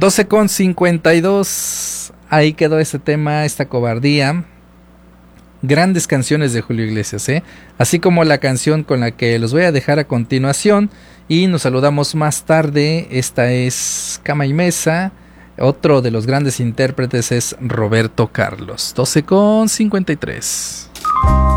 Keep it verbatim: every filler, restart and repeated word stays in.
doce con cincuenta y dos. Ahí quedó este tema, esta cobardía. Grandes canciones de Julio Iglesias, ¿eh? Así como la canción con la que los voy a dejar a continuación. Y nos saludamos más tarde. Esta es Cama y Mesa. Otro de los grandes intérpretes es Roberto Carlos. doce con cincuenta y tres.